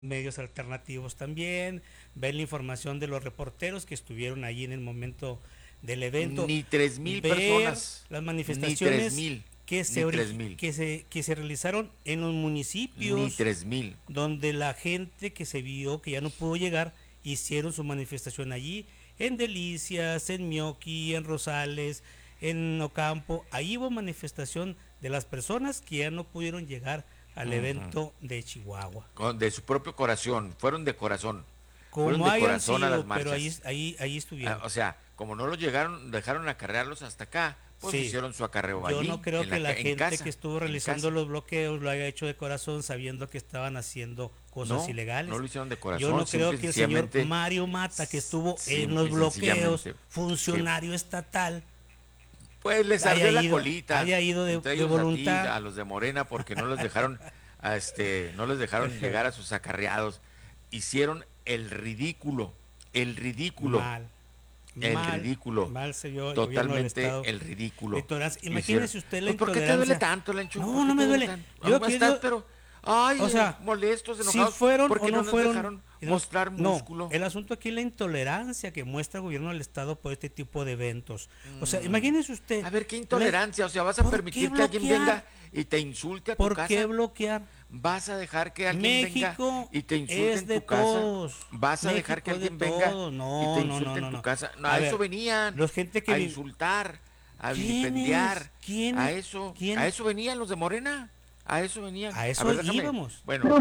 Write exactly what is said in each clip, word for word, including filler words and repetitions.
medios alternativos también, ver la información de los reporteros que estuvieron allí en el momento del evento, Ni tres mil ver personas, las ni tres manifestaciones mil, que se, ni tres origi- mil, que se, que se realizaron en los ni municipios tres mil. donde la gente que se vio que ya no pudo llegar hicieron su manifestación allí, en Delicias, en Mioqui, en Rosales, en Ocampo. Ahí hubo manifestación de las personas que ya no pudieron llegar al Ujú. evento de Chihuahua. Con- De su propio corazón, fueron de corazón, fueron Como de hayan corazón a las sido, pero ahí, marchas. ahí, ahí Ah, estuvieron. o sea, como no los llegaron, dejaron acarrearlos hasta acá, pues Sí, hicieron su acarreo yo no allí, creo en que la, la ca- en gente que casa, estuvo en realizando casa. los bloqueos lo haya hecho de corazón sabiendo que estaban haciendo cosas No, no ilegales. lo hicieron de Yo corazón, no creo simple y que el señor sencillamente, Mario Mata, que s- estuvo en los simple y bloqueos, sencillamente, que funcionario estatal, pues les haya ardió la ido, colita, haya ido de, entre de ellos a ti, voluntad. a los de Morena, porque no los dejaron, a este, no les dejaron llegar a sus acarreados. Hicieron el ridículo, el ridículo, Mal, el mal, ridículo, mal se vio el gobierno del totalmente estado. el La ridículo. intolerancia. Hicieron. Imagínese usted la Pues ¿por qué te duele intolerancia. tanto, Lencho? ¿Por No, qué no te me duele duele. tanto? Yo ¿Cómo aquí estás? digo, Pero, ay, o eh, sea, molestos, si enojados, fueron o porque no no nos fueron, dejaron no, mostrar no, músculo. el asunto aquí es la intolerancia que muestra el gobierno del estado por este tipo de eventos. O sea, Mm. imagínese usted, A ver, qué la- intolerancia. O sea, ¿vas a ¿por qué permitir que alguien venga bloquear? y te insulte a tu ¿Por qué casa? bloquear? ¿Vas a dejar que alguien venga México y te insulte es en de tu casa? todos. ¿Vas a dejar que México es de alguien venga todos. y te No, no, no, insulte en no, tu no. casa? No, A a eso ver, venían, los gente que a vi- insultar, a ¿quiénes? vilipendiar, a ¿Quiénes? eso, a ¿Quién? eso venían los de Morena, a eso venían. A A eso ver, déjame, íbamos. bueno,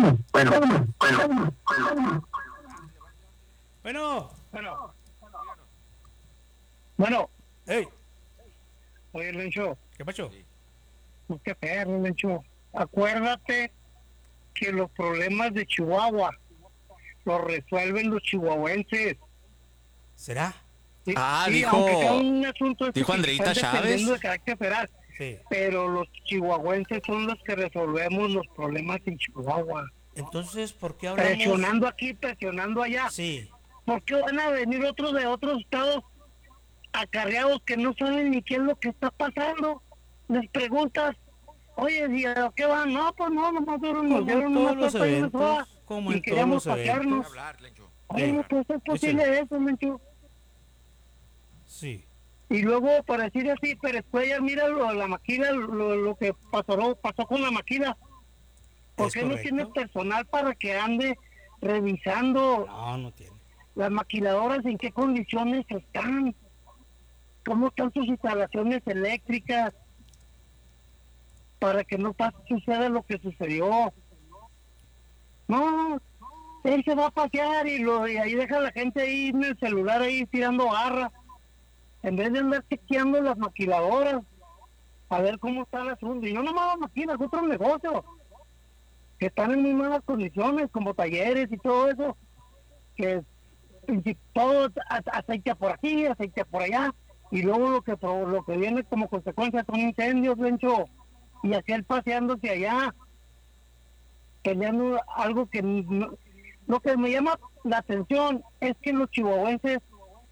Bueno, Bueno, díganos, bueno, hey, oye, Lencho, ¿qué pasó? sí. pues qué perro, Lencho. Acuérdate que los problemas de Chihuahua los resuelven los chihuahuenses. ¿Será? Sí, Ah, sí, aunque sea dijo, un asunto este dijo que Andreita están dependiendo Chávez. de carácter federal, Sí. pero los chihuahuenses son los que resolvemos los problemas en Chihuahua. Entonces, ¿por qué hablamos? Presionando aquí, presionando allá. Sí. ¿Por qué van a venir otros de otros estados acarreados que no saben ni qué es lo que está pasando? Les preguntas, oye, ¿y a qué van? No, pues no, nomás dieron, nos Como en dieron una todos los torta y una soda eventos, como y en todos queríamos los Deja pasearnos. eventos. hablar, Lencho. Oye, Sí. no, pues es posible Échale. eso, Mencho. Sí. Y luego, para decir así, Pérez Cuellar, mira lo, la maquila, lo, lo que pasó, ¿no? pasó con la maquila. ¿Por ¿Es qué no tiene correcto? personal para que ande revisando No, no tiene. las maquiladoras, en qué condiciones están? ¿Cómo están sus instalaciones eléctricas? Para que no pase, suceda lo que sucedió. No, él se va a pasear y, lo, y ahí deja a la gente ahí en el celular ahí tirando barra. En vez de andar chequeando las maquiladoras, a ver cómo está el asunto. Y no nomás las maquilas, otros negocios que están en muy malas condiciones, como talleres y todo eso, que y todo a- aceite por aquí, aceite por allá, y luego lo que pro- lo que viene como consecuencia son incendios, Lencho, y aquel paseándose allá, peleando algo que no- lo que me llama la atención es que los chihuahuenses,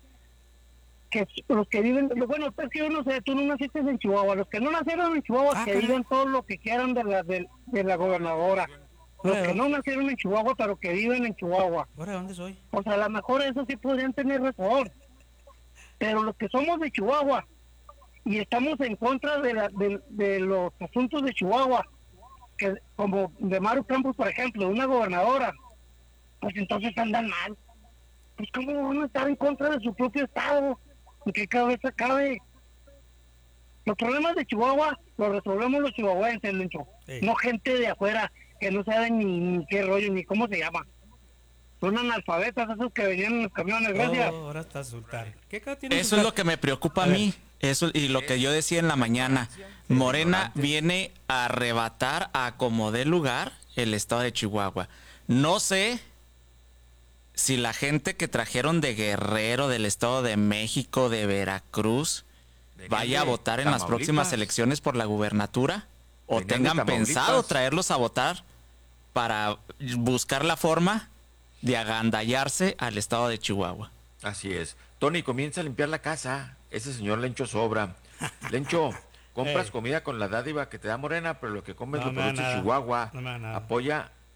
que s- los que viven, bueno, es que yo no sé, tú no naciste en Chihuahua, los que no nacieron en Chihuahua, Ah, que caray. digan todo lo que quieran de la de, de la gobernadora, los Ahora, que no nacieron en Chihuahua, pero que viven en Chihuahua, ¿ahora dónde soy? o sea, a lo mejor eso sí podrían tener razón, pero los que somos de Chihuahua y estamos en contra de, la, de, de los asuntos de Chihuahua, que como de Maru Campos, por ejemplo, una gobernadora, pues entonces andan mal. Pues cómo van a estar en contra de su propio estado, en qué cabeza cabe. Los problemas de Chihuahua los resolvemos los chihuahuenses, Lencho, Sí. no gente de afuera que no saben ni, ni qué rollo, ni cómo se llama. Son analfabetas esos que venían en los camiones, gracias. Oh, ahora está Sultán. ¿Qué cara tiene Eso es Sultán? lo que me preocupa a A ver. mí. Eso y lo que yo decía en la mañana. Morena viene a arrebatar a como dé lugar el estado de Chihuahua. No sé si la gente que trajeron de Guerrero, del Estado de México, de Veracruz, Venían vaya a de votar en las Tamaulipas. próximas elecciones por la gubernatura o Venían de tengan Tamaulipas. pensado traerlos a votar para buscar la forma de agandallarse al estado de Chihuahua. Así es. Tony, comienza a limpiar la casa. Ese señor Lencho sobra. Lencho, compras Ey. comida con la dádiva que te da Morena, pero lo que comes No lo me da produce nada. Chihuahua. No me da nada. Apoya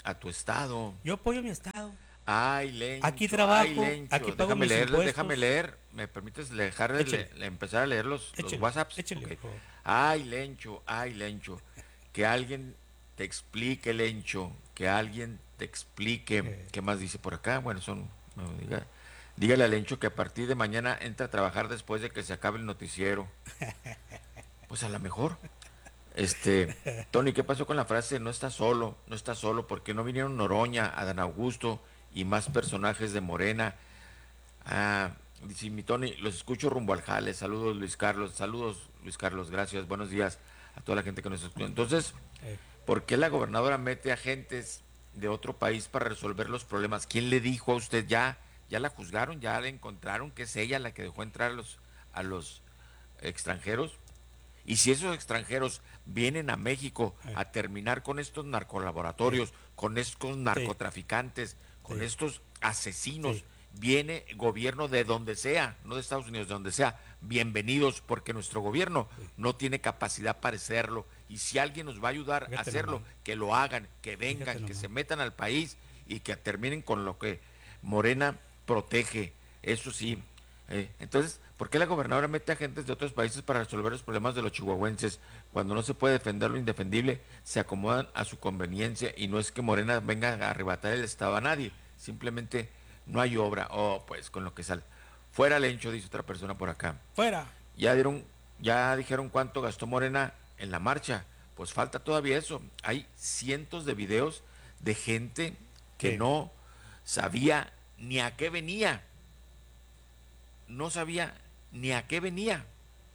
a tu estado. Yo apoyo mi estado. Ay, Lencho. Aquí trabajo, ay, Lencho. aquí pago déjame mis leer, impuestos. déjame leer. ¿Me permites dejar de Échale. le- empezar a leer los, los Échale, WhatsApps? échale, Ok. por favor. Ay, Lencho, ay, Lencho. Que alguien te explique, Lencho. Que alguien te explique. Eh. ¿Qué más dice por acá? Bueno, son. No, diga- dígale a Lencho que a partir de mañana entra a trabajar después de que se acabe el noticiero. Pues a lo mejor. Este, Tony, ¿qué pasó con la frase? No está solo, no está solo, porque no vinieron Noroña, Adán Augusto y más personajes de Morena. Ah, dice mi Tony, los escucho rumbo al jale. Saludos, Luis Carlos. Saludos, Luis Carlos. Gracias. Buenos días a toda la gente que nos escucha. Entonces, Eh. ¿por qué la gobernadora mete agentes de otro país para resolver los problemas? ¿Quién le dijo a usted ya? ¿Ya la juzgaron? ¿Ya la encontraron que es ella la que dejó entrar a los, a los extranjeros? Y si esos extranjeros vienen a México a terminar con estos narcolaboratorios, con estos narcotraficantes, con Sí. estos asesinos, Sí. viene gobierno de donde sea, no de Estados Unidos, de donde sea, bienvenidos, porque nuestro gobierno no tiene capacidad para hacerlo. Y si alguien nos va a ayudar Fíjate a hacerlo, nomás. que lo hagan, que vengan, Fíjate que nomás. se metan al país y que terminen con lo que Morena protege. Eso sí. Eh, entonces, ¿por qué la gobernadora mete agentes de otros países para resolver los problemas de los chihuahuenses? Cuando no se puede defender lo indefendible, se acomodan a su conveniencia y no es que Morena venga a arrebatar el Estado a nadie, simplemente no hay obra. Oh, pues con lo que sale. Fuera Lencho, dice otra persona por acá. Fuera. Ya dieron, ya dijeron cuánto gastó Morena en la marcha. Pues falta todavía eso. Hay cientos de videos de gente que Sí. no sabía ni a qué venía. No sabía ni a qué venía.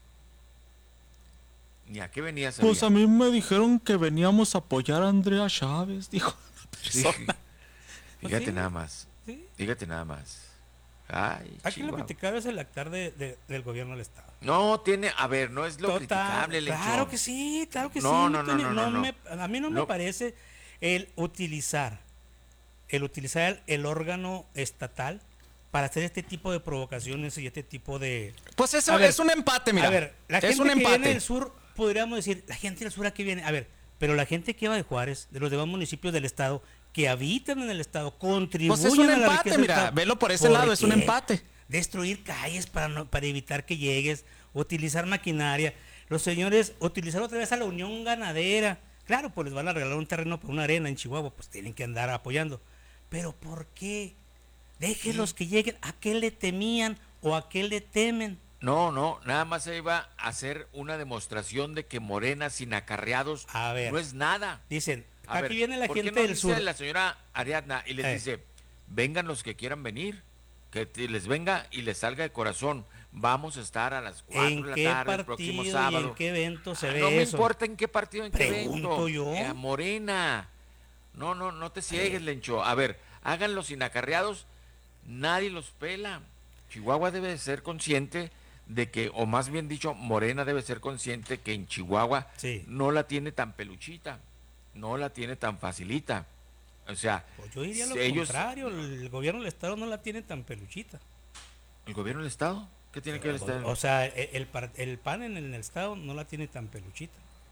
Ni a qué venía sabía. Pues a mí me dijeron que veníamos a apoyar a Andrea Chávez, dijo. Sí. Fíjate sí. nada más. Sí. Fíjate nada más. Ay, Aquí lo Chihuahua. criticado es el actar de, de- del gobierno del Estado. No tiene, a ver, no es lo Total, criticable, Lencho. claro que sí, claro que No, sí. no, no, Tony, no, no, no. me- a mí no, me No. parece el utilizar, el utilizar el, el órgano estatal para hacer este tipo de provocaciones y este tipo de... Pues eso A ver, es un empate, mira. A ver, la es gente un que viene empate. del sur, podríamos decir, la gente del sur a qué viene. A ver, pero la gente que va de Juárez, de los demás municipios del estado, que habitan en el estado, contribuyen Pues es un a la empate, riqueza del mira, estado. velo por ese ¿Por lado, es un qué? empate. Destruir calles para, no, para evitar que llegues, utilizar maquinaria. Los señores, utilizar otra vez a la Unión Ganadera. Claro, pues les van a regalar un terreno por una arena en Chihuahua, pues tienen que andar apoyando. Pero ¿por qué? Déjenlos que lleguen. ¿A qué le temían o a qué le temen? No, no, nada más se iba a hacer una demostración de que Morena sin acarreados A ver. no es nada. Dicen, A aquí ver, viene la ¿por qué gente no del dice sur. la señora Ariadna y les Eh. dice, vengan los que quieran venir, que te- les venga y les salga de corazón. Vamos a estar a las cuatro ¿En de la qué tarde el próximo partido y sábado. en qué evento se Ah, ve no me eso? importa en qué partido, en qué Pregunto evento. yo. Eh, a Morena. No, no, no te ciegues, Lencho. A ver, háganlo sin acarreados, nadie los pela. Chihuahua debe de ser consciente de que, o más bien dicho, Morena debe ser consciente que en Chihuahua Sí. no la tiene tan peluchita, no la tiene tan facilita. O sea, Pues yo diría lo si ellos, contrario, el gobierno del estado no la tiene tan peluchita. ¿el gobierno del Estado? ¿Qué tiene que ver el Estado? O sea, e- el, par- el PAN en el estado no la tiene tan peluchita.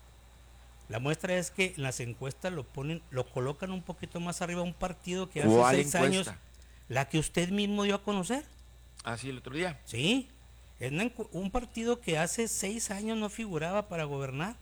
La muestra es que en las encuestas lo ponen, lo colocan un poquito más arriba a un partido que hace ¿Cuál seis encuesta? años, la que usted mismo dio a conocer. Ah, sí, el otro día. Sí, es una encu- un partido que hace seis años no figuraba para gobernar.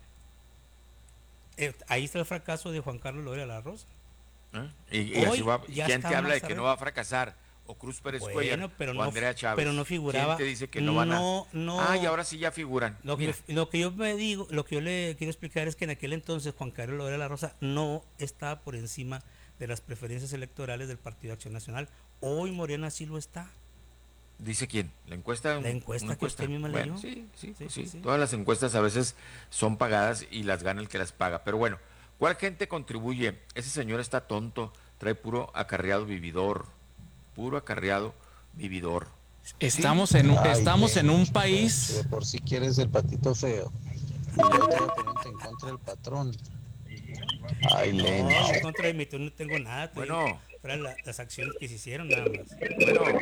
Eh, ahí está el fracaso de Juan Carlos Loera La Rosa. ¿Eh? Y, y Hoy así va, y ya ¿quién está te habla de más que arriba. no va a fracasar? O Cruz Pérez Bueno, Cuellar pero o no, Andrea Chávez. pero no figuraba. ¿Quién te dice que no van a...? No, no. Ah, y ahora sí ya figuran. Lo que, Mira, lo que yo me digo, lo que yo le quiero explicar es que en aquel entonces Juan Carlos Loera La Rosa no estaba por encima de las preferencias electorales del Partido Acción Nacional. Hoy Morena sí lo está. ¿dice quién? ¿La encuesta? La encuesta una que usted misma Bueno, leyó. sí, sí, Sí, pues sí, sí. sí. Todas las encuestas a veces son pagadas y las gana el que las paga. Pero bueno, ¿cuál gente contribuye? Ese señor está tonto, trae puro acarreado vividor. Puro acarreado vividor. Estamos en un, Ay, estamos en un Lencho, si país. de por si quieres el patito feo. Y luego te ponerte en contra del patrón. Ay, No, Lencho. en contra de mí no tengo nada. te Bueno. digo, fueron la- las acciones que se hicieron nada más. Bueno.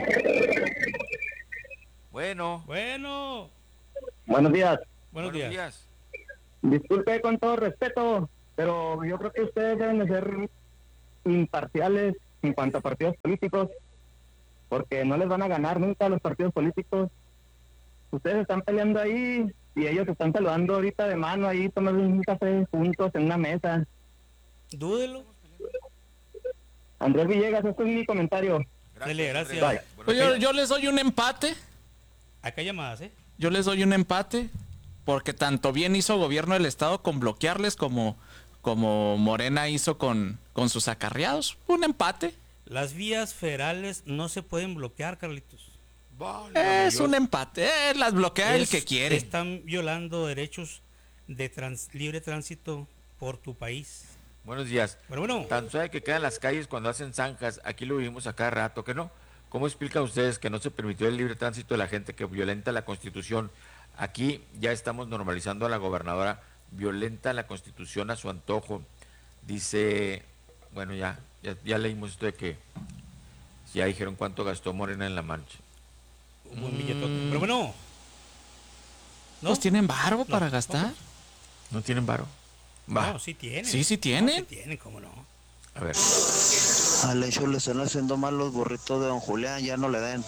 Bueno. Bueno, Buenos días. buenos, días. Disculpe con todo respeto, pero yo creo que ustedes deben de ser imparciales en cuanto a partidos políticos, porque no les van a ganar nunca a los partidos políticos. Ustedes están peleando ahí y ellos están saludando ahorita de mano ahí, tomando un café juntos en una mesa. Dúdelo. Andrés Villegas, este es mi comentario. Dale, gracias. Bye. Pues yo, yo les doy un empate. Acá hay llamadas, ¿eh? Yo les doy un empate. Porque tanto bien hizo gobierno del estado con bloquearles como, como Morena hizo con, con sus acarreados. Un empate. Las vías federales no se pueden bloquear, Carlitos. Válgame Es Dios. un empate. Eh, las bloquea el Es- que quiere. Están violando derechos de trans- libre tránsito por tu país. Buenos días. Pero bueno, Tan suave que quedan las calles cuando hacen zanjas, aquí lo vivimos a cada rato, ¿que no? ¿Cómo explican ustedes que no se permitió el libre tránsito de la gente que violenta la Constitución? Aquí ya estamos normalizando a la gobernadora, violenta la Constitución a su antojo. Dice, bueno, ya, ya, ya leímos esto de que ya dijeron cuánto gastó Morena en la marcha. un buen billetote. Pero bueno, ¿no? ¿Pues tienen barbo para gastar? ¿No tienen varo? Va, No, sí tienen. Sí, sí No, tienen. sí tienen, cómo no. a ver. A Lencho le están haciendo mal los burritos de don Julián, ya no le den.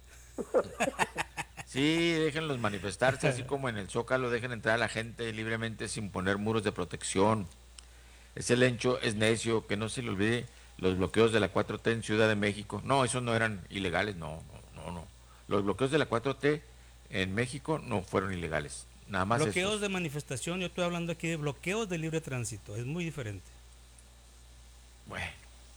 Sí, déjenlos manifestarse, así como en el Zócalo, dejen entrar a la gente libremente sin poner muros de protección. Ese Lencho es necio, que no se le olvide los bloqueos de la cuatro T en Ciudad de México. No, esos no eran ilegales, no, no, no, no. Los bloqueos de la cuatro T en México no fueron ilegales, nada más Bloqueos estos. de manifestación, yo estoy hablando aquí de bloqueos de libre tránsito, es muy diferente. Bueno,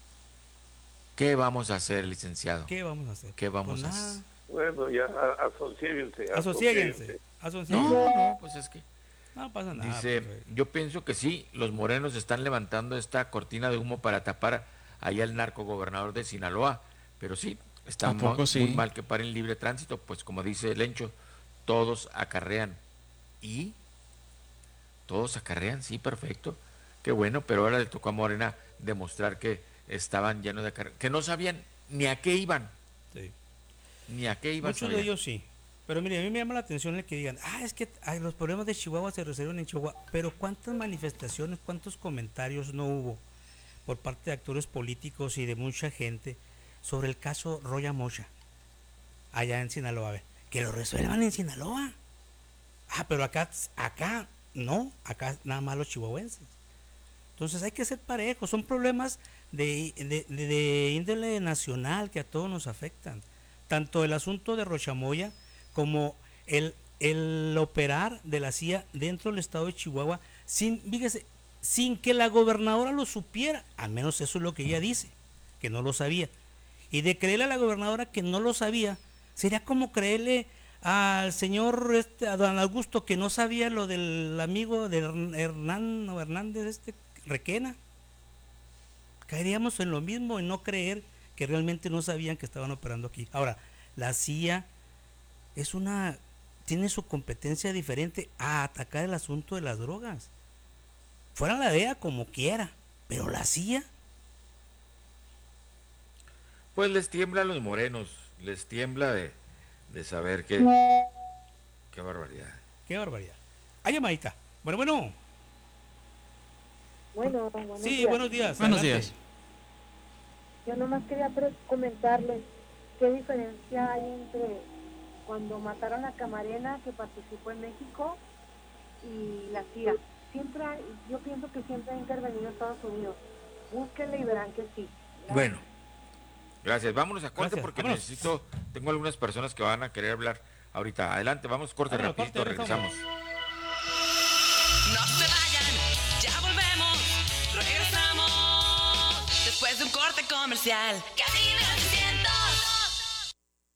¿qué vamos a hacer, licenciado? ¿Qué vamos a hacer? ¿Qué vamos Pues a nada, hacer? Bueno, ya a- asociéguense. asociéguense, asociéguense. No, no, pues es que No pasa nada. dice, pues, yo pienso que sí, los morenos están levantando esta cortina de humo para tapar allá el narco gobernador de Sinaloa, pero sí, está ¿A mu- poco sí? muy mal que paren libre tránsito, pues como dice Lencho, todos acarrean. ¿Y? Todos acarrean, sí, perfecto, qué bueno, pero ahora le tocó a Morena demostrar que estaban llenos de acarreos, que no sabían ni a qué iban, sí. ni a qué iban. Muchos de sabían. ellos sí. Pero mire, a mí me llama la atención el que digan, ah, es que ay, los problemas de Chihuahua se resolvieron en Chihuahua. Pero ¿cuántas manifestaciones, cuántos comentarios no hubo por parte de actores políticos y de mucha gente sobre el caso Roya Mocha allá en Sinaloa? A ver, que lo resuelvan en Sinaloa. Ah, pero acá, acá no, acá nada más los chihuahuenses. Entonces hay que ser parejos, son problemas de, de, de- de índole nacional que a todos nos afectan. Tanto el asunto de Rochamoya como el, el operar de la C I A dentro del estado de Chihuahua sin, fíjese, sin que la gobernadora lo supiera, al menos eso es lo que ella dice, que no lo sabía. Y de creerle a la gobernadora que no lo sabía, sería como creerle al señor este, a don Augusto, que no sabía lo del amigo de Hern- Hernán o Hernández, este Requena. Caeríamos en lo mismo, en no creer que realmente no sabían que estaban operando aquí. Ahora, la C I A es una, tiene su competencia diferente a atacar el asunto de las drogas. Fuera la D E A como quiera, pero la C I A, Pues les tiembla a los morenos, les tiembla de, de saber que... Qué barbaridad. qué barbaridad. Hay llamadita. Bueno, bueno. Bueno, buenos Sí, días. buenos días. Buenos adelante. días. Yo nomás quería pre- comentarles qué diferencia hay entre cuando mataron a Camarena, que participó en México, y la C I A. Siempre hay- yo pienso que siempre ha intervenido Estados Unidos. Búsquenle y verán que sí. Bueno, gracias. Vámonos a corte Gracias, porque vámonos. necesito, tengo algunas personas que van a querer hablar ahorita. Adelante, vamos, corte Vámonos, rapidito, corte, regresamos. regresamos. No se vayan, ya volvemos, regresamos después de un corte comercial. Casi novecientos.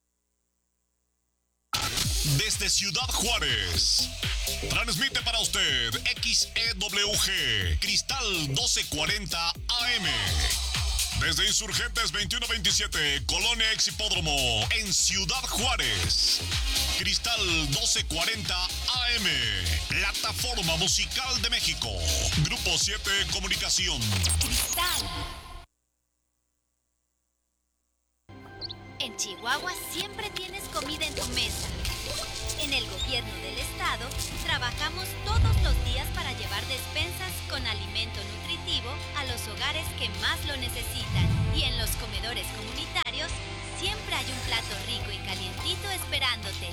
Desde Ciudad Juárez. Transmite para usted X E W G Cristal doce cuarenta A M. Desde Insurgentes veintiuno veintisiete, Colonia Ex Hipódromo, en Ciudad Juárez. Cristal doce cuarenta A M. Plataforma Musical de México. Grupo siete Comunicación. En Chihuahua siempre tienes comida en tu mesa. En el gobierno del estado, trabajamos todos los días para llevar despensas con alimento nutritivo a los hogares que más lo necesitan. Y en los comedores comunitarios, siempre hay un plato rico y calientito esperándote.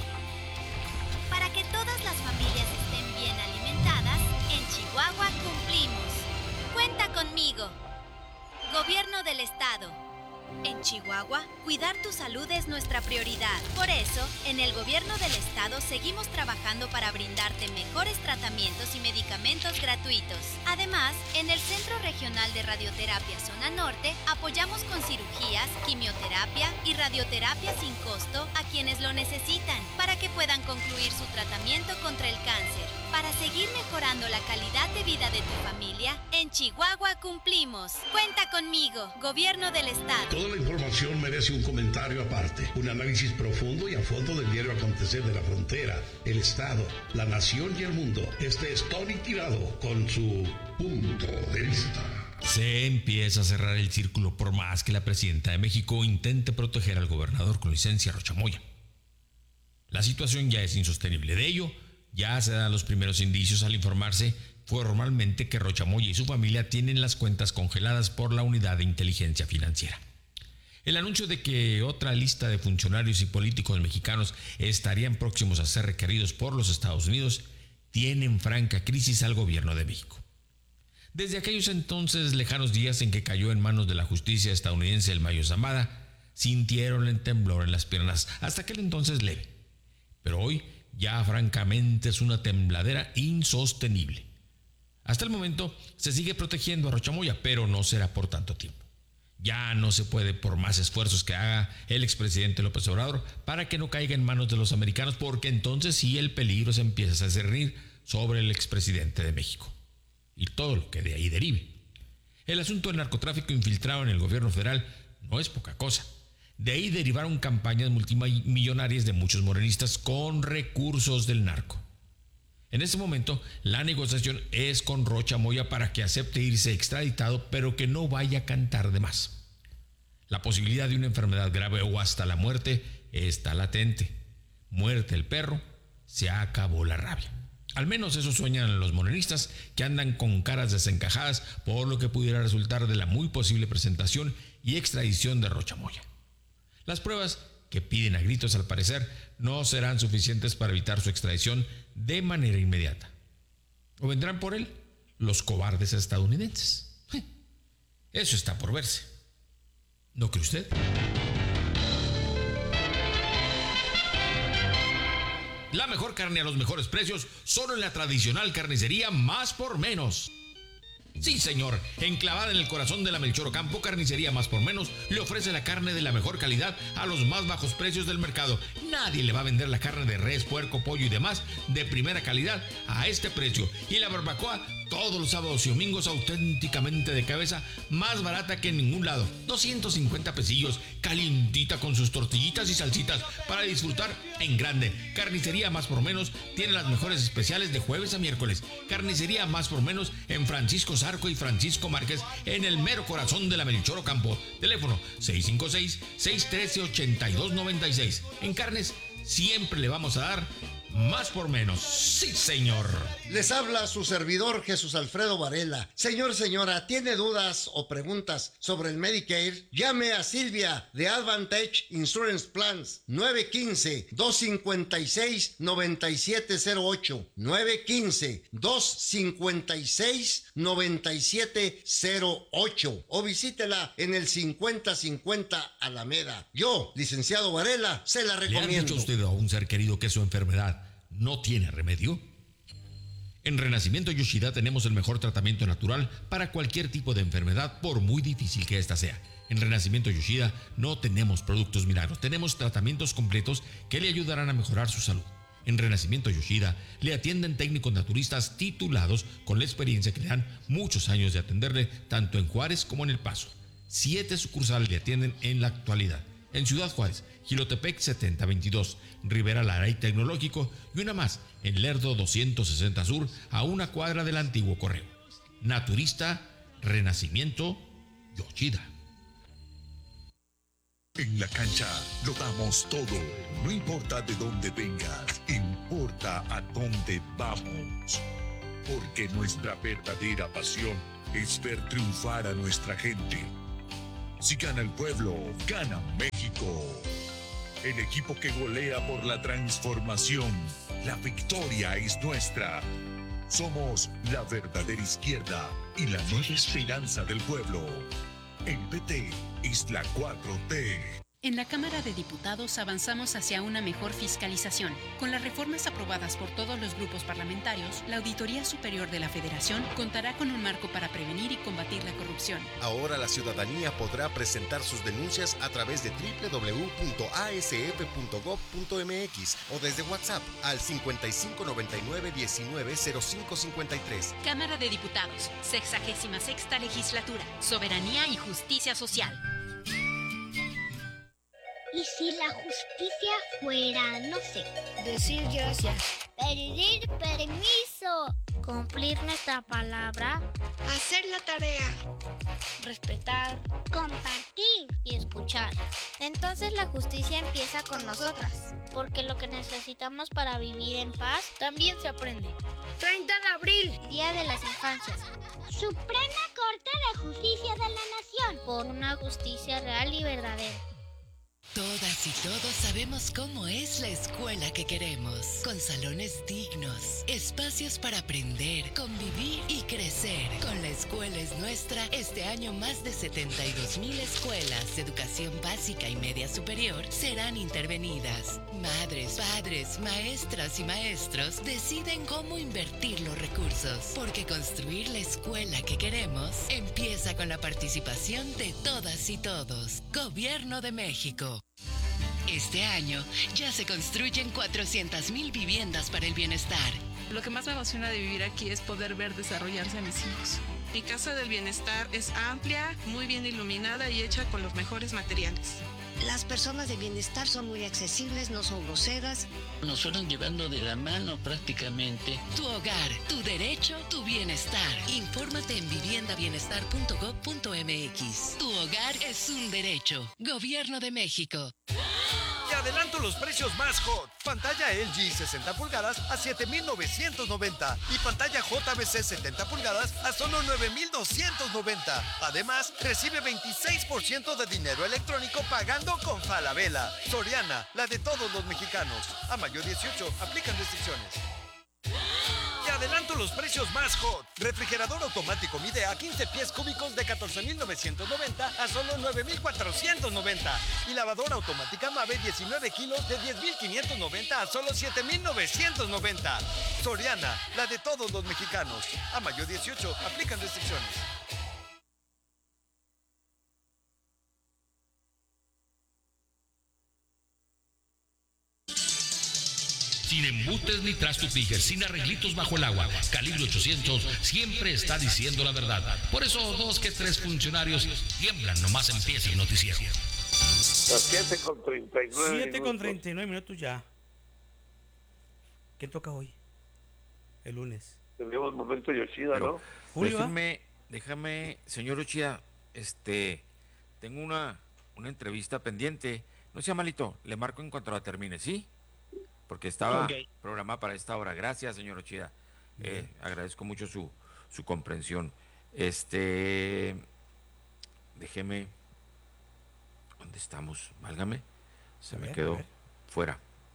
Para que todas las familias estén bien alimentadas, en Chihuahua cumplimos. Cuenta conmigo. Gobierno del Estado. En Chihuahua, cuidar tu salud es nuestra prioridad. Por eso, en el gobierno del estado seguimos trabajando para brindarte mejores tratamientos y medicamentos gratuitos. Además, en el Centro Regional de Radioterapia Zona Norte, apoyamos con cirugías, quimioterapia y radioterapia sin costo a quienes lo necesitan, para que puedan concluir su tratamiento contra el cáncer. Para seguir mejorando la calidad de vida de tu familia, en Chihuahua cumplimos. Cuenta conmigo, Gobierno del Estado. Toda la información merece un comentario aparte, un análisis profundo y a fondo del diario acontecer de la frontera, el Estado, la nación y el mundo. Este es Tony Tirado con su punto de vista. Se empieza a cerrar el círculo por más que la presidenta de México intente proteger al gobernador con licencia Rocha Moya. La situación ya es insostenible. De ello, ya se dan los primeros indicios al informarse formalmente que Rocha Moya y su familia tienen las cuentas congeladas por la Unidad de Inteligencia Financiera. El anuncio de que otra lista de funcionarios y políticos mexicanos estarían próximos a ser requeridos por los Estados Unidos tiene en franca crisis al gobierno de México. Desde aquellos entonces lejanos días en que cayó en manos de la justicia estadounidense el Mayo Zambada, sintieron el temblor en las piernas, hasta aquel entonces leve. Pero hoy ya francamente es una tembladera insostenible. Hasta el momento se sigue protegiendo a Rocha Moya, pero no será por tanto tiempo. Ya no se puede, por más esfuerzos que haga el expresidente López Obrador, para que no caiga en manos de los americanos, porque entonces sí el peligro se empieza a cernir sobre el expresidente de México y todo lo que de ahí derive. El asunto del narcotráfico infiltrado en el gobierno federal no es poca cosa. De ahí derivaron campañas multimillonarias de muchos morenistas con recursos del narco. En este momento, la negociación es con Rocha Moya para que acepte irse extraditado, pero que no vaya a cantar de más. La posibilidad de una enfermedad grave o hasta la muerte está latente. Muerte el perro, se acabó la rabia. Al menos eso sueñan los morenistas, que andan con caras desencajadas por lo que pudiera resultar de la muy posible presentación y extradición de Rocha Moya. Las pruebas que piden a gritos, al parecer, no serán suficientes para evitar su extradición de manera inmediata. ¿O vendrán por él los cobardes estadounidenses? Eso está por verse. ¿No cree usted? La mejor carne a los mejores precios, solo en la tradicional carnicería Más por Menos. Sí, señor, enclavada en el corazón de la Melchor Ocampo, Carnicería Más por Menos le ofrece la carne de la mejor calidad a los más bajos precios del mercado. Nadie le va a vender la carne de res, puerco, pollo y demás de primera calidad a este precio. Y la barbacoa todos los sábados y domingos auténticamente de cabeza, más barata que en ningún lado. doscientos cincuenta pesillos, calientita con sus tortillitas y salsitas para disfrutar en grande. Carnicería Más por Menos tiene las mejores especiales de jueves a miércoles. Carnicería Más por Menos en Francisco Zarco y Francisco Márquez, en el mero corazón de la Melchor Ocampo. Teléfono seis cinco seis, seis uno tres, ocho dos nueve seis. En carnes siempre le vamos a dar más por menos. Sí, señor. Les habla su servidor Jesús Alfredo Varela. Señor, señora, ¿tiene dudas o preguntas sobre el Medicare? Llame a Silvia de Advantage Insurance Plans nueve uno cinco, dos cinco seis, nueve siete cero ocho nueve uno cinco, dos cinco seis, nueve siete cero ocho o visítela en el cincuenta cincuenta Alameda. Yo, licenciado Varela, se la recomiendo. ¿Le han dicho usted a un ser querido que su enfermedad no tiene remedio? En Renacimiento Yoshida tenemos el mejor tratamiento natural para cualquier tipo de enfermedad, por muy difícil que ésta sea. En Renacimiento Yoshida no tenemos productos milagros, tenemos tratamientos completos que le ayudarán a mejorar su salud. En Renacimiento Yoshida le atienden técnicos naturistas titulados con la experiencia que le dan muchos años de atenderle tanto en Juárez como en El Paso. Siete sucursales le atienden en la actualidad. En Ciudad Juárez, Jilotepec setenta veintidós, Rivera Lara y Tecnológico, y una más en Lerdo doscientos sesenta Sur, a una cuadra del antiguo correo. Naturista Renacimiento Yoshida. En la cancha lo damos todo, no importa de dónde vengas, en importa a dónde vamos, porque nuestra verdadera pasión es ver triunfar a nuestra gente. Si gana el pueblo, gana México. El equipo que golea por la transformación. La victoria es nuestra. Somos la verdadera izquierda y la nueva esperanza del pueblo. El P T es la cuatro T. En la Cámara de Diputados avanzamos hacia una mejor fiscalización. Con las reformas aprobadas por todos los grupos parlamentarios, la Auditoría Superior de la Federación contará con un marco para prevenir y combatir la corrupción. Ahora la ciudadanía podrá presentar sus denuncias a través de doble u doble u doble u punto a s f punto gob punto m x o desde WhatsApp al cincuenta y cinco noventa y nueve diecinueve cero cinco cincuenta y tres. Cámara de Diputados, sexagésima sexta legislatura, soberanía y justicia social. ¿Y si la justicia fuera, no sé, decir gracias, pedir permiso, cumplir nuestra palabra, hacer la tarea, respetar, compartir y escuchar? Entonces la justicia empieza con nosotras, porque lo que necesitamos para vivir en paz también se aprende. treinta de abril, Día de las Infancias. Suprema Corte de Justicia de la Nación, por una justicia real y verdadera. Todas y todos sabemos cómo es la escuela que queremos, con salones dignos, espacios para aprender, convivir y crecer. Con La Escuela es Nuestra, este año más de setenta y dos mil escuelas de educación básica y media superior serán intervenidas. Madres, padres, maestras y maestros deciden cómo invertir los recursos, porque construir la escuela que queremos empieza con la participación de todas y todos. Gobierno de México. Este año ya se construyen cuatrocientas mil viviendas para el bienestar. Lo que más me emociona de vivir aquí es poder ver desarrollarse a mis hijos. Mi casa del bienestar es amplia, muy bien iluminada y hecha con los mejores materiales. Las personas de bienestar son muy accesibles, no son groseras. Nos fueron llevando de la mano prácticamente. Tu hogar, tu derecho, tu bienestar. Infórmate en vivienda bienestar punto gob punto m x. Tu hogar es un derecho. Gobierno de México. Te adelanto los precios más hot. Pantalla L G sesenta pulgadas a siete mil novecientos noventa y pantalla J B C setenta pulgadas a solo nueve mil doscientos noventa. Además, recibe veintiséis por ciento de dinero electrónico pagando con Falabella. Soriana, la de todos los mexicanos. A mayo dieciocho, aplican restricciones. Te adelanto los precios más hot. Refrigerador automático Midea quince pies cúbicos de catorce mil novecientos noventa a solo nueve mil cuatrocientos noventa. Y lavadora automática Mave diecinueve kilos de diez mil quinientos noventa a solo siete mil novecientos noventa. Soriana, la de todos los mexicanos. A mayo dieciocho, aplican restricciones. Sin embutes ni trastos Tiger, sin arreglitos bajo el agua. Calibre ochocientos siempre está diciendo la verdad. Por eso dos que tres funcionarios tiemblan nomás empieza el noticiero. Las siete con treinta y nueve siete con treinta y nueve minutos ya. ¿Qué toca hoy? El lunes. Tenemos momento Yoshida, ¿no? Julio, déjame, déjame, señor Yoshida, este, tengo una, una entrevista pendiente. No sea malito, le marco en cuanto la termine, ¿sí? Porque estaba okay. programada para esta hora. Gracias, señor Ochida. Eh, agradezco mucho su, su comprensión. Este, déjeme. ¿Dónde estamos? Válgame. Se a me ver, quedó fuera.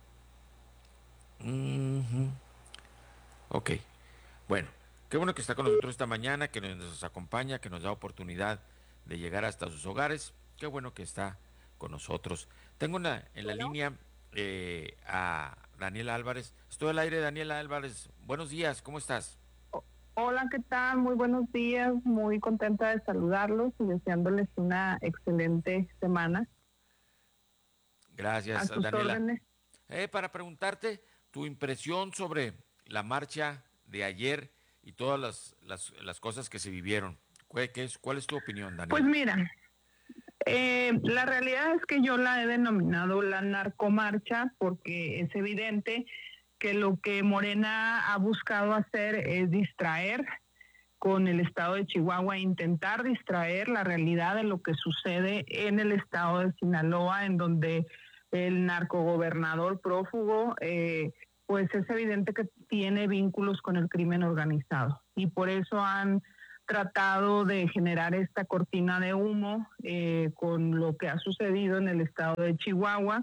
Uh-huh. Ok. Bueno, qué bueno que está con nosotros esta mañana, que nos acompaña, que nos da oportunidad de llegar hasta sus hogares. Qué bueno que está con nosotros. Tengo una, en la bueno. línea eh, a Daniela Álvarez. Estoy al aire, Daniela Álvarez. Buenos días, ¿cómo estás? Hola, ¿qué tal? Muy buenos días. Muy contenta de saludarlos y deseándoles una excelente semana. Gracias, Daniela. Eh, para preguntarte tu impresión sobre la marcha de ayer y todas las, las, las cosas que se vivieron. ¿Cuál es, cuál es tu opinión, Daniela? Pues mira, Eh, la realidad es que yo la he denominado la narcomarcha porque es evidente que lo que Morena ha buscado hacer es distraer con el estado de Chihuahua, intentar distraer la realidad de lo que sucede en el estado de Sinaloa, en donde el narcogobernador prófugo eh, pues es evidente que tiene vínculos con el crimen organizado. Y por eso han tratado de generar esta cortina de humo eh, con lo que ha sucedido en el estado de Chihuahua.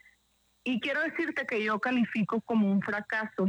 Y quiero decirte que yo califico como un fracaso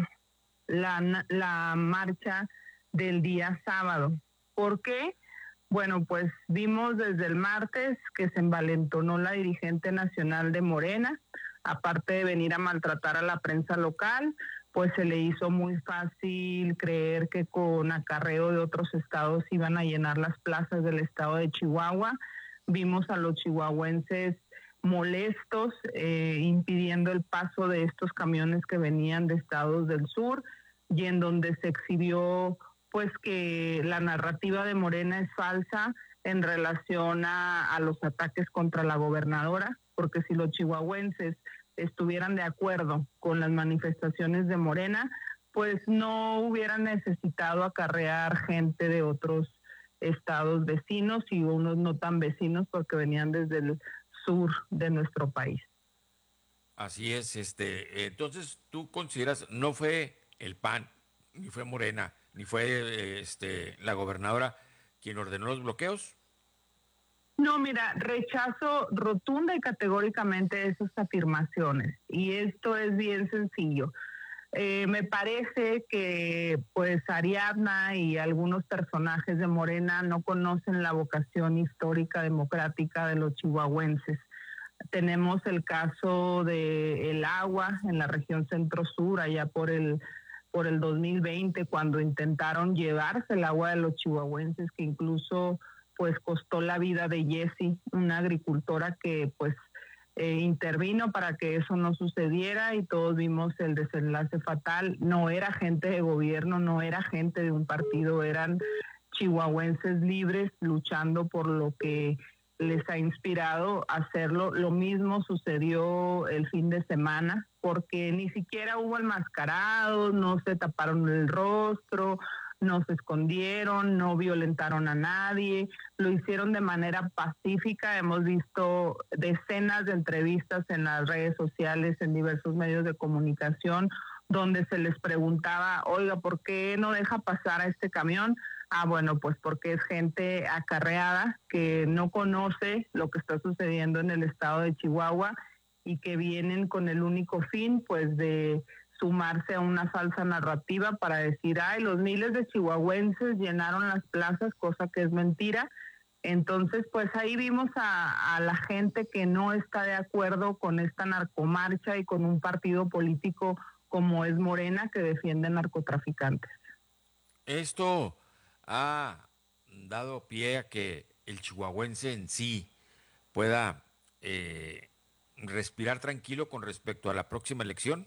la, la marcha del día sábado. ¿Por qué? Bueno, pues vimos desde el martes que se envalentonó la dirigente nacional de Morena, aparte de venir a maltratar a la prensa local, pues se le hizo muy fácil creer que con acarreo de otros estados iban a llenar las plazas del estado de Chihuahua. Vimos a los chihuahuenses molestos, eh, impidiendo el paso de estos camiones que venían de estados del sur, y en donde se exhibió pues que la narrativa de Morena es falsa en relación a, a los ataques contra la gobernadora, porque si los chihuahuenses estuvieran de acuerdo con las manifestaciones de Morena, pues no hubieran necesitado acarrear gente de otros estados vecinos y unos no tan vecinos porque venían desde el sur de nuestro país. Así es, este, entonces tú consideras, no fue el P A N, ni fue Morena, ni fue este, la gobernadora quien ordenó los bloqueos. No, mira, rechazo rotunda y categóricamente esas afirmaciones. Y esto es bien sencillo. Eh, me parece que pues Ariadna y algunos personajes de Morena no conocen la vocación histórica democrática de los chihuahuenses. Tenemos el caso de el agua en la región centro-sur, allá por el por el dos mil veinte, cuando intentaron llevarse el agua de los chihuahuenses, que incluso pues costó la vida de Jessie, una agricultora que pues eh, intervino para que eso no sucediera, y todos vimos el desenlace fatal. No era gente de gobierno, no era gente de un partido, eran chihuahuenses libres luchando por lo que les ha inspirado a hacerlo. Lo mismo sucedió el fin de semana, porque ni siquiera hubo enmascarados, no se taparon el rostro, no se escondieron, no violentaron a nadie, lo hicieron de manera pacífica. Hemos visto decenas de entrevistas en las redes sociales, en diversos medios de comunicación, donde se les preguntaba, oiga, ¿por qué no deja pasar a este camión? Ah, bueno, pues porque es gente acarreada que no conoce lo que está sucediendo en el estado de Chihuahua y que vienen con el único fin, pues, de sumarse a una falsa narrativa para decir, ay, los miles de chihuahuenses llenaron las plazas, cosa que es mentira. Entonces, pues ahí vimos a, a la gente que no está de acuerdo con esta narcomarcha y con un partido político como es Morena, que defiende narcotraficantes. Esto ha dado pie a que el chihuahuense en sí pueda eh, respirar tranquilo con respecto a la próxima elección.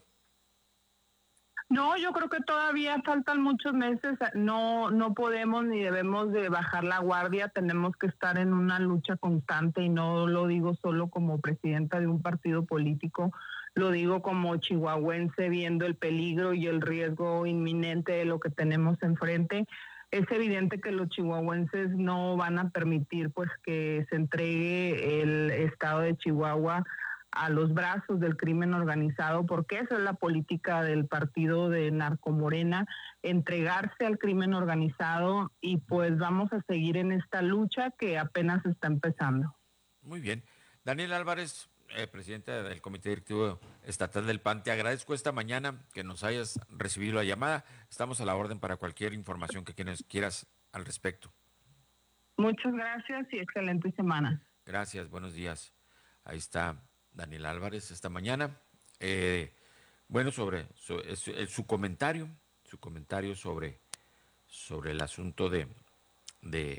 No, yo creo que todavía faltan muchos meses. No, no podemos ni debemos de bajar la guardia. Tenemos que estar en una lucha constante, y no lo digo solo como presidenta de un partido político, lo digo como chihuahuense viendo el peligro y el riesgo inminente de lo que tenemos enfrente. Es evidente que los chihuahuenses no van a permitir pues que se entregue el estado de Chihuahua a los brazos del crimen organizado, porque esa es la política del partido de Narcomorena, entregarse al crimen organizado, y pues vamos a seguir en esta lucha que apenas está empezando. Muy bien. Daniel Álvarez, eh, presidente del Comité Directivo Estatal del P A N, te agradezco esta mañana que nos hayas recibido la llamada. Estamos a la orden para cualquier información que quieras al respecto. Muchas gracias y excelente semana. Gracias, buenos días. Ahí está Daniel Álvarez esta mañana. Eh, bueno, sobre su, su, su comentario, su comentario sobre, sobre el asunto de, de,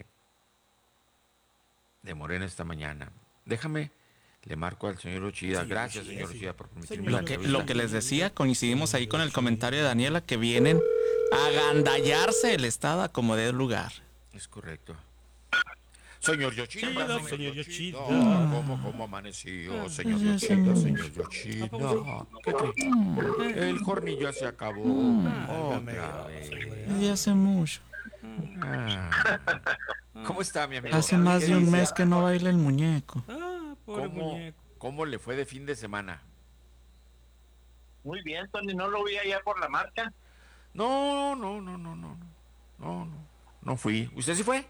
de Morena esta mañana. Déjame, le marco al señor Uchida. Sí, Gracias, sí, señor sí. Uchida, por permitirme lo la que, lo que les decía, coincidimos ahí con el comentario de Daniela, que vienen a agandallarse el estado como de lugar. Es correcto. Señor Yoshida, Chido, señor Yoshida. ¿Cómo, cómo amaneció, señor Yoshida, señor Yoshida? ¿Qué cree? El hornillo ya se acabó. Otra vez. Ya hace mucho. Ah. ¿Cómo está, mi amigo? Hace más de un mes que no baila el muñeco. Ah, pobre ¿Cómo, muñeco. ¿Cómo le fue de fin de semana? Muy bien, Tony, ¿no lo vi allá por la marcha? No, no, no, no, no, no, no, no, no fui. ¿Usted sí fue?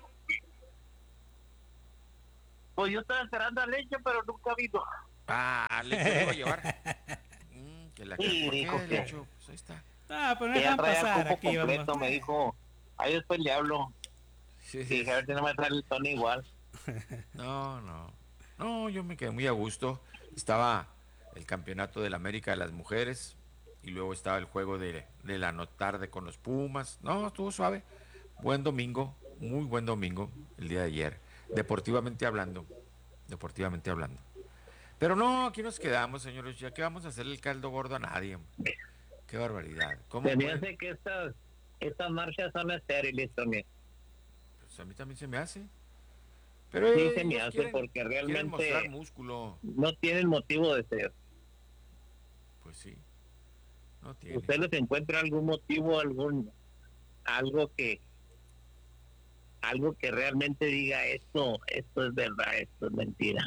Pues yo estaba esperando a Leche, pero nunca vino. Ah, Leche lo iba a llevar. Mm, que la Sí, ¿por qué, dijo que- Lecho? Pues ahí está. Ah, pero no Que ya dejan traía el pasar cupo aquí, completo, vamos. me dijo. Ahí después le hablo. Sí, Y sí. dije, a ver si no me sale el Tony igual. No, no. No, yo me quedé muy a gusto. Estaba el campeonato de la América de las mujeres y luego estaba el juego de, de la no tarde con los Pumas. No, estuvo suave. Buen domingo, muy buen domingo el día de ayer. Deportivamente hablando. Deportivamente hablando. Pero no, aquí nos quedamos, señores. Ya que vamos a hacer el caldo gordo a nadie. Hombre. Qué barbaridad. ¿Cómo Se me puede? hace que estas, estas marchas son estériles, Tony. Pues a mí también se me hace. Pero Sí, ellos se me hace quieren- porque quieren realmente mostrar músculo. no tienen motivo de ser. Pues sí. No tiene. ¿Usted les encuentra algún motivo, algún algo que algo que realmente diga esto, esto es verdad, esto es mentira?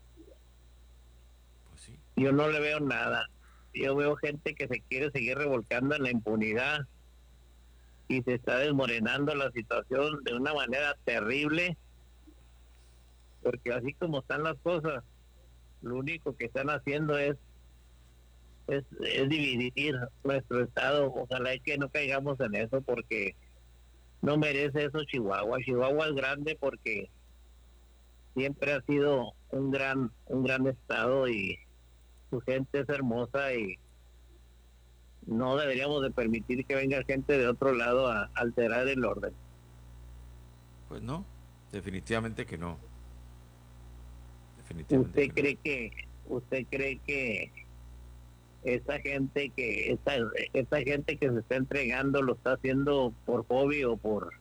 Pues sí. Yo no le veo nada. Yo veo gente que se quiere seguir revolcando en la impunidad y se está desmoronando la situación de una manera terrible, porque así como están las cosas, lo único que están haciendo es es, es dividir nuestro estado. Ojalá y que no caigamos en eso, porque no merece eso Chihuahua. Chihuahua es grande porque siempre ha sido un gran un gran estado y su gente es hermosa, y no deberíamos de permitir que venga gente de otro lado a alterar el orden. Pues no, definitivamente que no. Definitivamente. ¿Usted cree que usted cree que esta gente que esta, esta gente que se está entregando lo está haciendo por hobby o por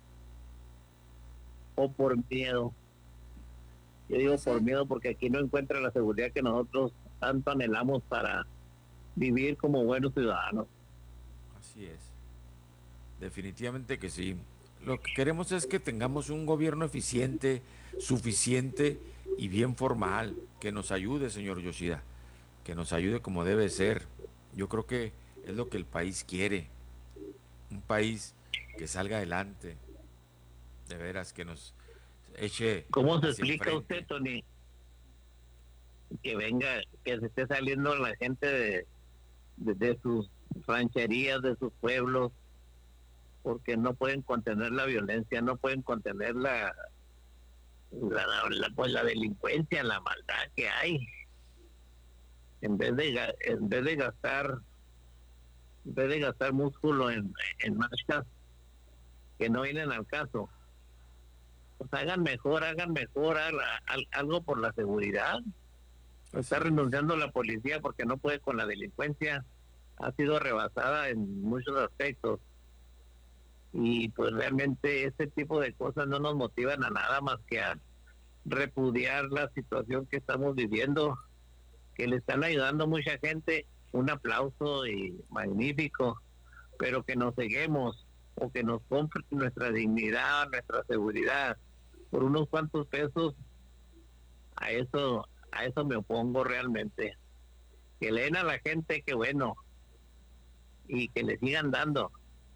o por miedo? Yo digo por miedo porque aquí no encuentra la seguridad que nosotros tanto anhelamos para vivir como buenos ciudadanos. Así es. Definitivamente que sí. Lo que queremos es que tengamos un gobierno eficiente, suficiente y bien formal, que nos ayude, señor Yoshida, que nos ayude como debe ser. Yo creo que es lo que el país quiere. Un país que salga adelante. De veras, que nos eche. ¿Cómo se hacia explica enfrente. usted, Tony, que venga, que se esté saliendo la gente de, de, de sus rancherías, de sus pueblos, porque no pueden contener la violencia, no pueden contener la, la, la, pues la delincuencia, la maldad que hay? En vez de ga- en vez de gastar en vez de gastar músculo en, en marchas que no vienen al caso, pues hagan mejor, hagan mejor al- al- algo por la seguridad. Está renunciando la policía porque no puede con la delincuencia, ha sido rebasada en muchos aspectos, y pues realmente este tipo de cosas no nos motivan a nada más que a repudiar la situación que estamos viviendo, que le están ayudando a mucha gente. Un aplauso y magnífico, pero que nos ceguemos o que nos compren nuestra dignidad, nuestra seguridad por unos cuantos pesos, a eso a eso me opongo realmente. Que le den a la gente, que bueno, y que le sigan dando,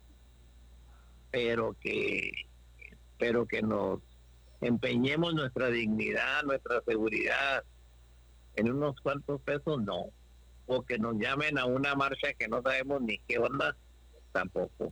pero que pero que nos empeñemos nuestra dignidad, nuestra seguridad en unos cuantos pesos, no. O que nos llamen a una marcha que no sabemos ni qué onda, tampoco.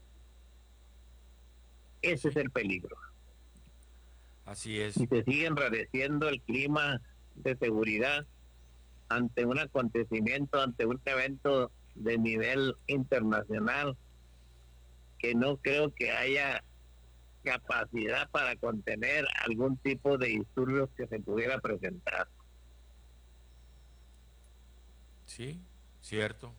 Ese es el peligro. Así es. Y se sigue enrareciendo el clima de seguridad ante un acontecimiento, ante un evento de nivel internacional, que no creo que haya capacidad para contener algún tipo de disturbios que se pudiera presentar. Sí, cierto.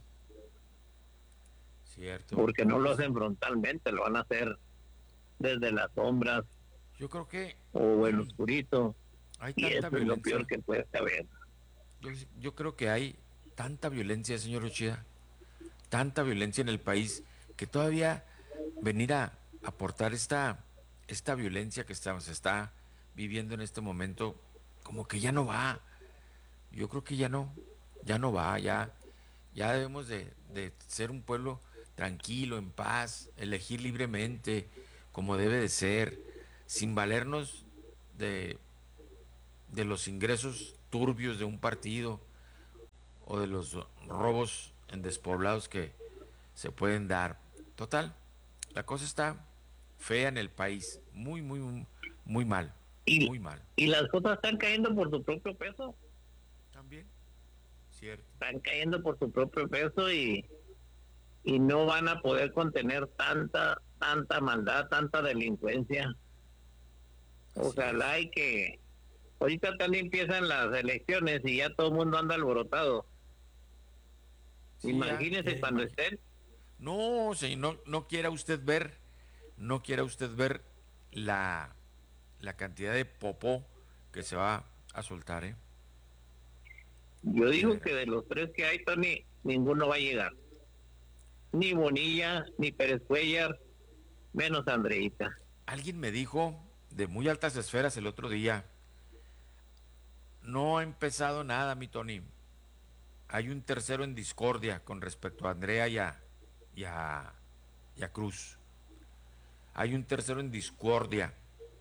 Cierto. Porque no lo hacen frontalmente, lo van a hacer desde las sombras. Yo creo que o en oscurito, hay y tanta eso es lo violencia. peor que puede haber. Yo, yo creo que hay tanta violencia, señor Uchida, tanta violencia en el país, que todavía venir a aportar esta, esta violencia que estamos, se está viviendo en este momento, como que ya no va. Yo creo que ya no, ya no va, ya, Ya debemos de, de ser un pueblo tranquilo, en paz, elegir libremente, como debe de ser, sin valernos de, de los ingresos turbios de un partido o de los robos en despoblados que se pueden dar. Total, la cosa está fea en el país, muy, muy, muy, muy mal, Y, muy mal. y las cosas están cayendo por su propio peso. También, cierto. Están cayendo por su propio peso y, y no van a poder contener tanta, tanta maldad, tanta delincuencia. Ojalá y que ahorita también empiezan las elecciones y ya todo el mundo anda alborotado. Sí, Imagínese ya, cuando imagi- estén. No, señor, no, no quiera usted ver, no quiera usted ver la, la cantidad de popó que se va a soltar, ¿eh? Yo digo que de los tres que hay, Tony, ninguno va a llegar. Ni Bonilla, ni Pérez Cuellar, menos Andreita. Alguien me dijo de muy altas esferas el otro día, no ha empezado nada, mi Tony. Hay un tercero en discordia con respecto a Andrea y a, y a, y a Cruz. Hay un tercero en discordia.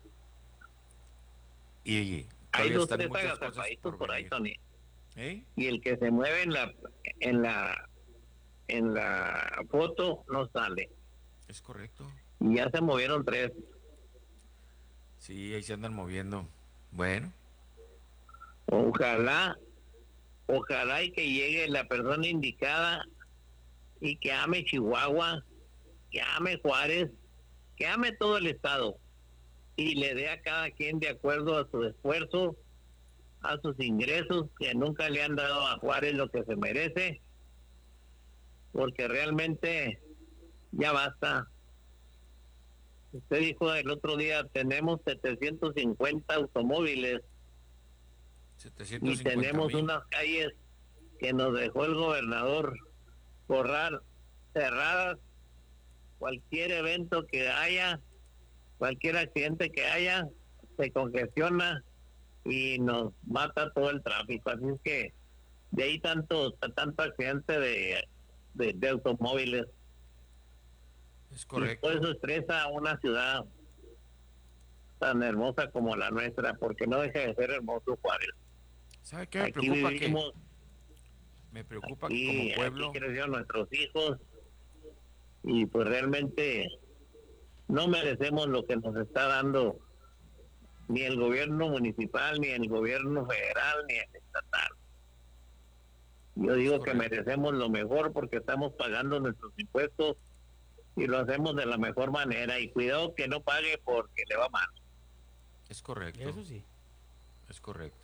Y Hay todavía dos, están tres muchas cosas agazapaditos por por ahí, venir. Tony. ¿Eh? Y el que se mueve en la, en la, en la foto no sale. Es correcto. Y ya se movieron tres. Sí, ahí se andan moviendo. Bueno, Ojalá, ojalá y que llegue la persona indicada y que ame Chihuahua, que ame Juárez, que ame todo el estado y le dé a cada quien de acuerdo a su esfuerzo, a sus ingresos, que nunca le han dado a Juárez lo que se merece, porque realmente ya basta. Usted dijo el otro día, tenemos setecientos cincuenta automóviles y setecientos cincuenta tenemos mil. unas calles que nos dejó el gobernador Corral cerradas. Cualquier evento que haya, cualquier accidente que haya, se congestiona y nos mata todo el tráfico. Así es que de ahí tanto tanto accidente de, de, de automóviles. Es Y correcto. todo eso estresa a una ciudad tan hermosa como la nuestra, porque no deja de ser hermoso Juárez. ¿Sabe qué me Aquí preocupa? vivimos, Que, me preocupa que y como pueblo... aquí crecieron nuestros hijos y pues realmente no merecemos lo que nos está dando ni el gobierno municipal, ni el gobierno federal, ni el estatal. Yo digo que merecemos lo mejor porque estamos pagando nuestros impuestos y lo hacemos de la mejor manera, y cuidado que no pague porque le va mal. Es correcto. Eso sí. Es correcto.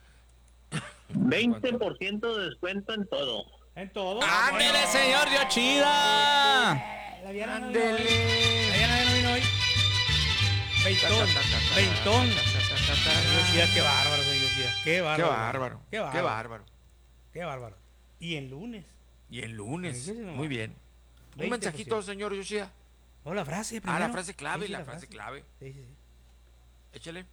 veinte por ciento de descuento en todo. En todo. ¡Ándele, señor Yoshida! La Diana no vino hoy. La Diana no vino hoy. Veintón. Veintón. Yoshida, qué bárbaro, señor Yoshida. Qué bárbaro. Qué bárbaro. Qué bárbaro. Qué bárbaro. Qué bárbaro. Y en lunes. Y el lunes. Fíjese nomás. Muy bien. Un veinte por ciento. mensajito, señor Yoshida. O la frase Ah, primero. la frase clave, Sí, la, la frase, frase. clave. Sí, sí, sí. Échale.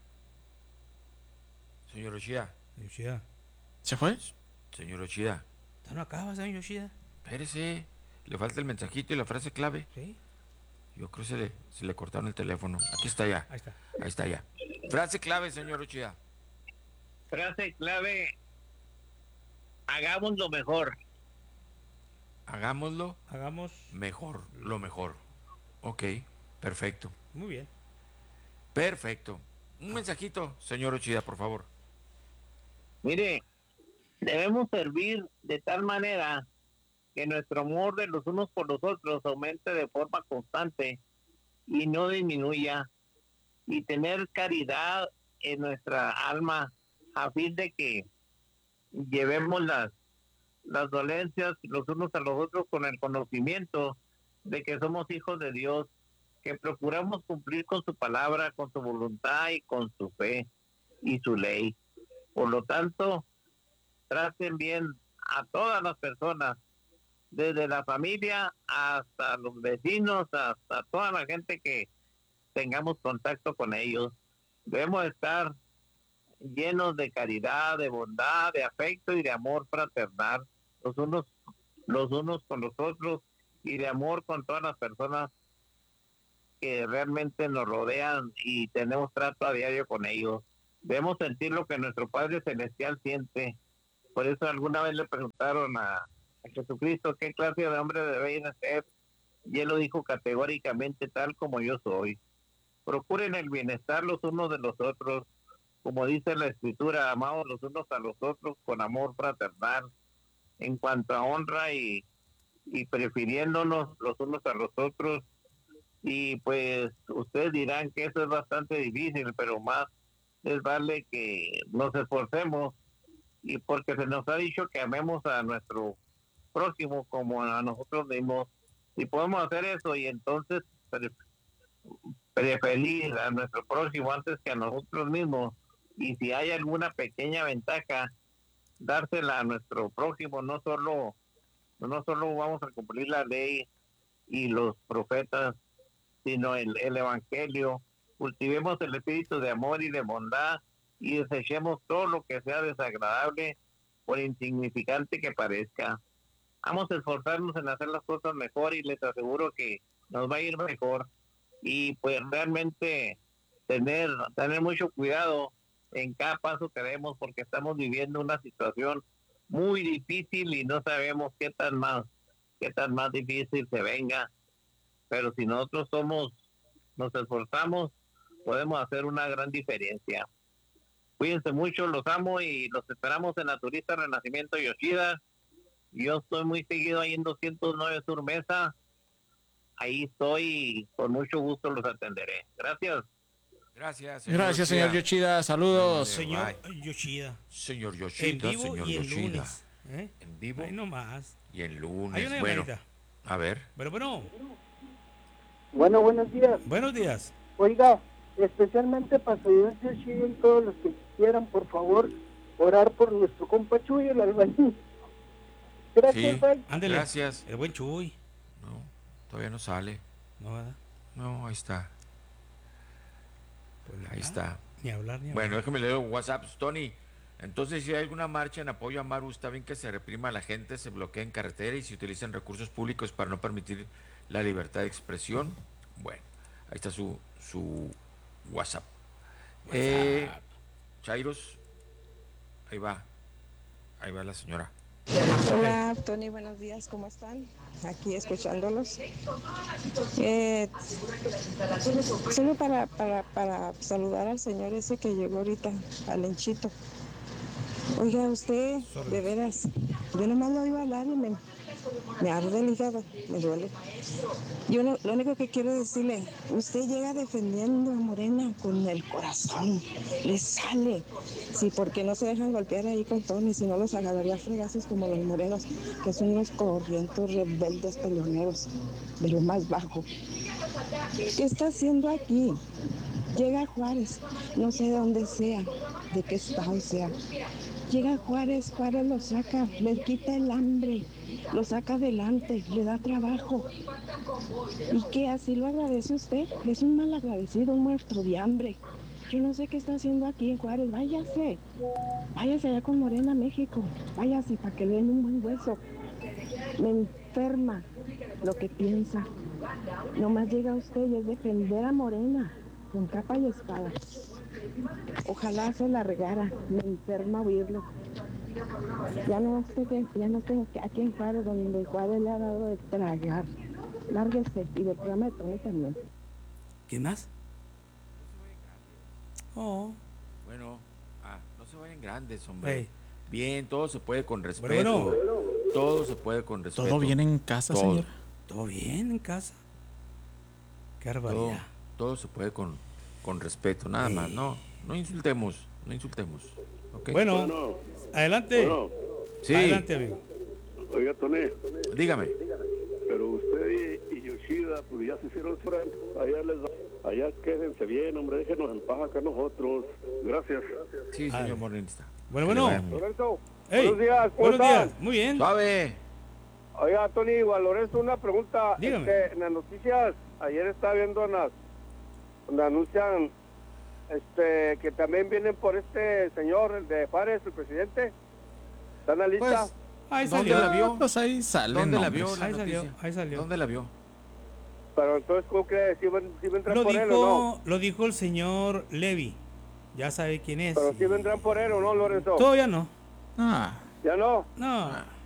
Señor Yoshida. Yoshida. ¿Se fue? Señor Yoshida. ¿Ya no acaba, señor Yoshida? Espérese. Le falta el mensajito y la frase clave. Sí. Yo creo que se le, se le cortaron el teléfono. Aquí está ya. Ahí está. Ahí está ya. Frase clave, señor Yoshida. Frase clave: hagamos lo mejor. Hagámoslo Hagamos. mejor, lo mejor. Ok, perfecto. Muy bien. Perfecto. Un mensajito, señor Yoshida, por favor. Mire, debemos servir de tal manera que nuestro amor de los unos por los otros aumente de forma constante y no disminuya, y tener caridad en nuestra alma a fin de que llevemos las, las dolencias los unos a los otros con el conocimiento de que somos hijos de Dios, que procuramos cumplir con su palabra, con su voluntad y con su fe y su ley. Por lo tanto, traten bien a todas las personas, desde la familia hasta los vecinos, hasta toda la gente que tengamos contacto con ellos. Debemos estar llenos de caridad, de bondad, de afecto y de amor fraternal los unos los unos con los otros y de amor con todas las personas que realmente nos rodean y tenemos trato a diario con ellos. Debemos sentir lo que nuestro Padre Celestial siente. Por eso alguna vez le preguntaron a, a Jesucristo qué clase de hombre debían ser, y él lo dijo categóricamente: tal como yo soy. Procuren el bienestar los unos de los otros, como dice la Escritura, amados los unos a los otros con amor fraternal, en cuanto a honra y, y prefiriéndonos los unos a los otros. Y pues ustedes dirán que eso es bastante difícil, pero más les vale que nos esforcemos, y porque se nos ha dicho que amemos a nuestro prójimo como a nosotros mismos. Si podemos hacer eso y entonces pre- preferir a nuestro prójimo antes que a nosotros mismos, y si hay alguna pequeña ventaja, dársela a nuestro prójimo, no solo no solo vamos a cumplir la ley y los profetas, sino el, el evangelio. Cultivemos el espíritu de amor y de bondad y desechemos todo lo que sea desagradable, por insignificante que parezca. Vamos a esforzarnos en hacer las cosas mejor y les aseguro que nos va a ir mejor. Y pues realmente tener, tener mucho cuidado en cada paso que demos, porque estamos viviendo una situación muy difícil y no sabemos qué tan más, qué tan más difícil se venga. Pero si nosotros somos, nos esforzamos, podemos hacer una gran diferencia. Cuídense mucho, los amo y los esperamos en la Turista Renacimiento Yoshida. Yo estoy muy seguido ahí en doscientos nueve Sur Mesa. Ahí estoy y con mucho gusto los atenderé. Gracias. Gracias, señor Gracias, señor Yoshida. Saludos. Señor Yoshida. Señor Yoshida, En vivo señor y el Yoshida. lunes, ¿eh? En vivo Ahí nomás. y el lunes. Hay una bueno, llamadita. a ver. Pero bueno. Bueno, buenos días. Buenos días. Oiga, especialmente para señor Yoshida y todos los que quieran, por favor, orar por nuestro compa Chuy, el albañil. Gracias, Sí, bye. Ándele. gracias. El buen Chuy. No, todavía no sale. No, ¿verdad? No, ahí está. Pues Ahí nada, está. Ni hablar, ni hablar. Bueno, déjame leer WhatsApp, Tony. Entonces, si hay alguna marcha en apoyo a Maru, está bien que se reprima a la gente, se bloquee en carretera y se utilicen recursos públicos para no permitir la libertad de expresión. Bueno, ahí está su, su WhatsApp. Eh, Chairos, ahí va. Ahí va la señora. Hola, Tony, buenos días, ¿cómo están? Aquí escuchándolos. Eh, solo para, para, para saludar al señor ese que llegó ahorita, al Lenchito. Oiga, usted, de veras, yo nomás lo oigo hablar y me, me arde el hígado, me duele. Yo no, lo único que quiero decirle, usted llega defendiendo a Morena con el corazón, le sale. Sí, porque no se dejan golpear ahí con Tony, si no los agarraría a fregazos como los morenos, que son unos corrientos rebeldes peleoneros de lo más bajo. ¿Qué está haciendo aquí? Llega Juárez, no sé de dónde sea, de qué estado sea. Llega Juárez, Juárez lo saca, le quita el hambre, lo saca adelante, le da trabajo. ¿Y qué así lo agradece usted? Es un mal agradecido, un muerto de hambre. Yo no sé qué está haciendo aquí en Juárez, váyase. Váyase allá con Morena, México. Váyase para que le den un buen hueso. Me enferma lo que piensa. Nomás llega usted y es defender a Morena con capa y espada. Ojalá se la regara, me enferma oírlo. Ya no sé, ya no tengo que aquí en Juárez, donde Juárez le ha dado de tragar. Lárguese, y del programa de Tony también. ¿Quién más? Oh. Bueno, ah, no se vayan grandes, hombre. Hey. Bien, todo se puede con respeto. Bueno. Todo se puede con respeto. ¿Todo bien en casa, Todo. señor? ¿Todo bien en casa? Qué Todo, barbaridad. todo se puede con, con respeto, nada Sí. más. No, no insultemos, no insultemos. ¿ok? Bueno, Bueno. adelante. Bueno. Sí. Adelante, amigo. Oiga, Tony, Dígame. pero usted y, y Yoshida, pues ya se hicieron friends. Allá, les, allá quédense bien, hombre, déjenos en paz acá nosotros. Gracias. Sí, Ah. señor morenista. Bueno, Que le bueno. vaya muy bien. Lorenzo, Hey, buenos días, ¿cómo buenos están? días. Muy bien. Suave. Oiga, Tony, igual, Lorenzo, una pregunta. Dígame. Este, en las noticias, ayer estaba viendo en las, donde anuncian este, que también vienen por este señor, el de Juárez, el presidente. ¿Está en la lista? Pues, Ahí ¿Dónde salió. la vio? Pues ahí sale. ¿Dónde la nombres. vio la Ahí salió, noticia? ahí salió. ¿Dónde la vio? Pero entonces, ¿cómo crees? ¿Si va, si va a entrar Lo por él o no? dijo, lo dijo el señor Levy. Ya sabe quién es. Pero si vendrán por él o no, Lorenzo. Todavía no. Ah. ¿Ya no? No.